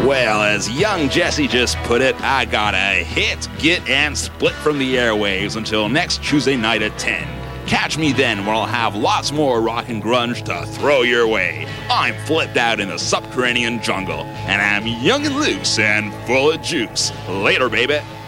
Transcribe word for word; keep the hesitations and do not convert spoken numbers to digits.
Well, as young Jesse just put it, I gotta hit, get, and split from the airwaves until next Tuesday night at ten. Catch me then where I'll have lots more rock and grunge to throw your way. I'm flipped out in the subterranean jungle, and I'm young and loose and full of juice. Later, baby.